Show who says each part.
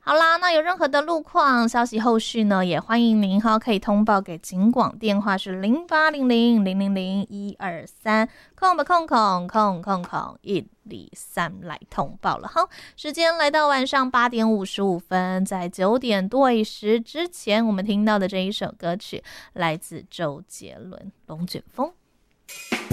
Speaker 1: 好啦，那有任何的路况消息后续呢，也欢迎您可以通报给警广，电话是0800000123，空123来通报了。好，时间来到晚上8点55分，在9点多一时之前，我们听到的这一首歌曲来自周杰伦《龙卷风》。